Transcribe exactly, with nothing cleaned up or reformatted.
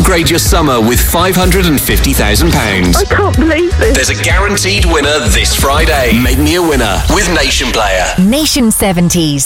upgrade your summer with five hundred fifty thousand pounds. I can't believe this. There's a guaranteed winner this Friday. Make me a winner with Nation Player. Nation seventies.